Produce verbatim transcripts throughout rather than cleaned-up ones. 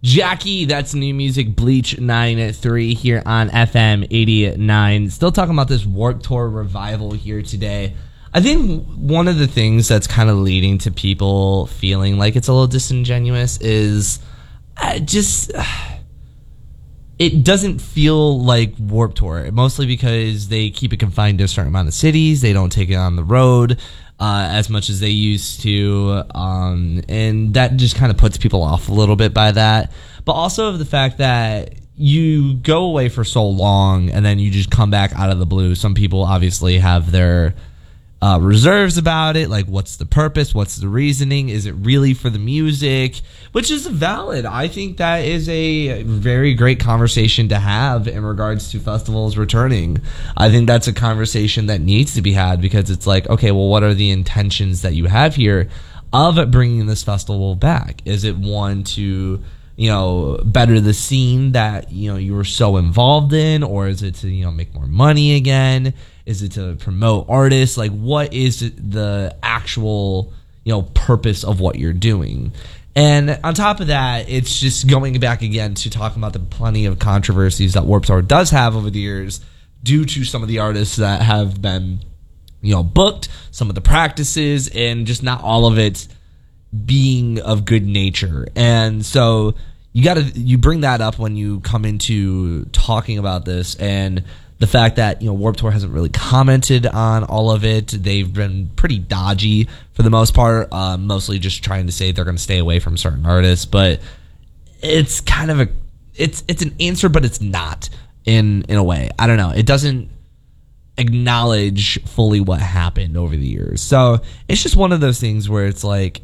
Jackie, that's new music, Bleach nine three here on F M eighty-nine. Still talking about this Warped Tour revival here today. I think one of the things that's kind of leading to people feeling like it's a little disingenuous is uh, just... Uh, it doesn't feel like Warped Tour, mostly because they keep it confined to a certain amount of cities. They don't take it on the road uh, as much as they used to, um, and that just kind of puts people off a little bit by that. But also the fact that you go away for so long and then you just come back out of the blue. Some people obviously have their uh, reserves about it, like what's the purpose, what's the reasoning, is it really for the music, which is valid. I think that is a very great conversation to have in regards to festivals returning. I think that's a conversation that needs to be had, because it's like, okay, well, what are the intentions that you have here of bringing this festival back? Is it one to, you know, better the scene that, you know, you were so involved in, or is it to, you know, make more money again? Is it to promote artists? Like, what is the actual, you know, purpose of what you're doing? And on top of that, it's just going back again to talking about the plenty of controversies that Warped Tour does have over the years due to some of the artists that have been, you know, booked, some of the practices, and just not all of it being of good nature. And so you got to, you bring that up when you come into talking about this, and the fact that, you know, Warped Tour hasn't really commented on all of it. They've been pretty dodgy for the most part, uh, mostly just trying to say they're going to stay away from certain artists. But it's kind of a, it's it's an answer, but it's not in in a way. I don't know. It doesn't acknowledge fully what happened over the years. So it's just one of those things where it's like,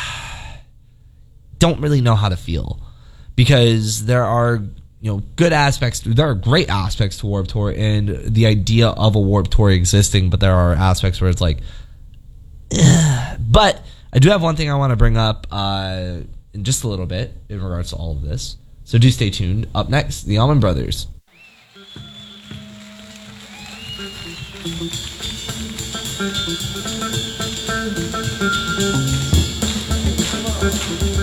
don't really know how to feel, because there are, you know, good aspects. There are great aspects to Warped Tour and the idea of a Warped Tour existing, but there are aspects where it's like, ugh. But I do have one thing I want to bring up uh, in just a little bit in regards to all of this. So do stay tuned. Up next, the Allman Brothers. Come on.